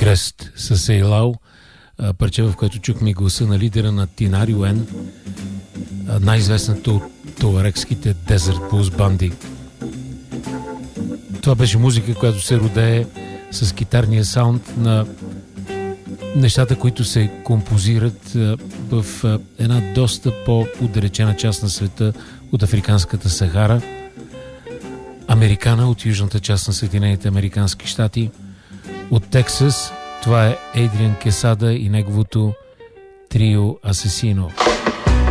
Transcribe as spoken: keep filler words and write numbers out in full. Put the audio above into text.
кръст с Ейлау, парче, в което чухме и гласа на лидера на Тинари Уен, най-известната от туарекските Desert Blues банди. Това беше музика, която се родее с китарния саунд на нещата, които се композират в една доста по-отдалечена част на света от Африканската Сахара. Американа от южната част на Съединените американски щати. От Тексас това е Адриан Кесада и неговото трио Асесино.